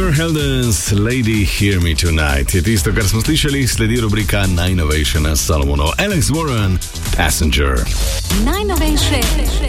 Roger Heldens, Lady Hear Me Tonight je tisto, kar smo slišali, sledi rubrika najnovejše na Solomonov. Alex Warren, Passenger. Najnovejše